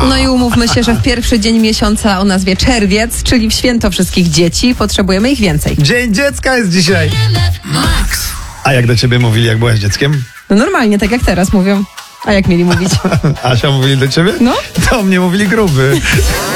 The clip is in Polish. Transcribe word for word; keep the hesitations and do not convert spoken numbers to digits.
No i umówmy się, że w pierwszy dzień miesiąca o nazwie czerwiec, czyli w święto wszystkich dzieci, potrzebujemy ich więcej. Dzień dziecka jest dzisiaj. Max. A jak do ciebie mówili, jak byłaś dzieckiem? No normalnie, tak jak teraz mówią. A jak mieli mówić? Asia, mówili do ciebie? No. Do mnie mówili gruby.